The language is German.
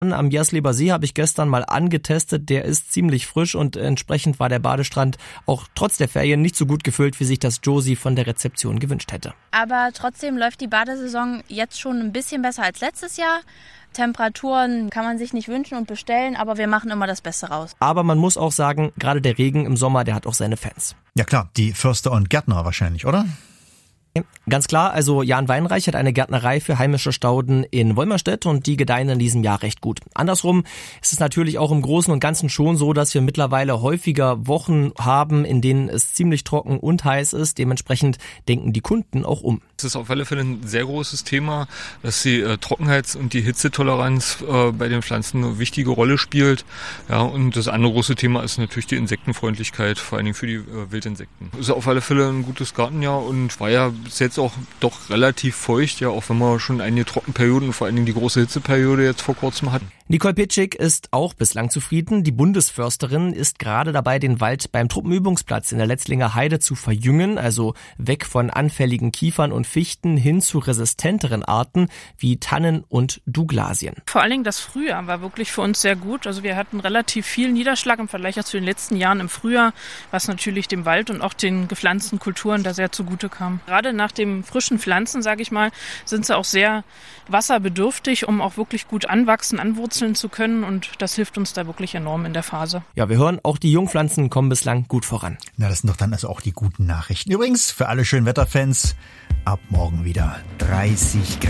Am Jersleber See habe ich gestern mal angetestet, der ist ziemlich frisch und entsprechend war der Badestrand auch trotz der Ferien nicht so gut gefüllt, wie sich das Josie von der Rezeption gewünscht hätte. Aber trotzdem läuft die Badesaison jetzt schon ein bisschen besser als letztes Jahr. Temperaturen kann man sich nicht wünschen und bestellen, aber wir machen immer das Beste raus. Aber man muss auch sagen, gerade der Regen im Sommer, der hat auch seine Fans. Ja klar, die Förster und Gärtner wahrscheinlich, oder? Ganz klar, also Jan Weinreich hat eine Gärtnerei für heimische Stauden in Wolmerstedt und die gedeihen in diesem Jahr recht gut. Andersrum ist es natürlich auch im Großen und Ganzen schon so, dass wir mittlerweile häufiger Wochen haben, in denen es ziemlich trocken und heiß ist. Dementsprechend denken die Kunden auch um. Es ist auf alle Fälle ein sehr großes Thema, dass die Trockenheits- und die Hitzetoleranz bei den Pflanzen eine wichtige Rolle spielt. Ja, und das andere große Thema ist natürlich die Insektenfreundlichkeit, vor allen Dingen für die Wildinsekten. Es ist auf alle Fälle ein gutes Gartenjahr und war ja bis jetzt auch doch relativ feucht, ja, auch wenn wir schon einige Trockenperioden und vor allen Dingen die große Hitzeperiode jetzt vor kurzem hatten. Nicole Pitschig ist auch bislang zufrieden. Die Bundesförsterin ist gerade dabei, den Wald beim Truppenübungsplatz in der Letzlinger Heide zu verjüngen, also weg von anfälligen Kiefern und Fichten hin zu resistenteren Arten wie Tannen und Douglasien. Vor allen Dingen das Frühjahr war wirklich für uns sehr gut. Also wir hatten relativ viel Niederschlag im Vergleich zu den letzten Jahren im Frühjahr, was natürlich dem Wald und auch den gepflanzten Kulturen da sehr zugute kam. Gerade nach dem frischen Pflanzen, sage ich mal, sind sie auch sehr wasserbedürftig, um auch wirklich gut anwurzeln zu können und das hilft uns da wirklich enorm in der Phase. Ja, wir hören, auch die Jungpflanzen kommen bislang gut voran. Na, das sind doch dann also auch die guten Nachrichten. Übrigens, für alle Schönwetterfans, ab morgen wieder 30 Grad.